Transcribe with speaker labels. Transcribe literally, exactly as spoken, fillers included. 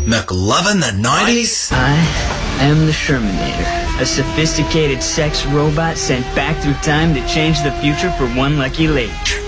Speaker 1: McLovin the nineties?
Speaker 2: I am the Shermanator, a sophisticated sex robot sent back through time to change the future for one lucky lady.